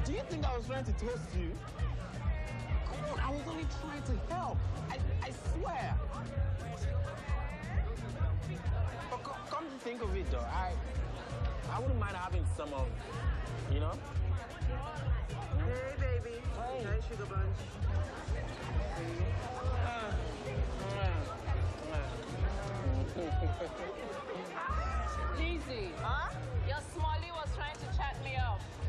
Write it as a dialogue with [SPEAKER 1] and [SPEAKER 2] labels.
[SPEAKER 1] Do you think I was trying to toast you? Come on, I was only trying to help. I swear. But come to think of it, though, I wouldn't mind having some of, you know?
[SPEAKER 2] Hey, baby.
[SPEAKER 1] Hey.
[SPEAKER 2] Hey, sugar bunch.
[SPEAKER 3] Easy.
[SPEAKER 2] Huh?
[SPEAKER 3] Your Smalley was trying to chat me up.